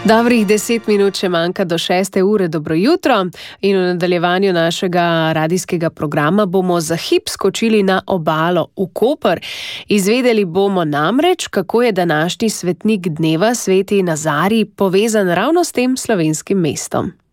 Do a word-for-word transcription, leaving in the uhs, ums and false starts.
Dobrih deset minut še manjka do šeste ure. Dobro jutro in v nadaljevanju našega radijskega programa bomo za hip skočili na obalo v Koper. Izvedeli bomo namreč, kako je današnji svetnik dneva, sveti Nazarij, povezan ravno s tem slovenskim mestom.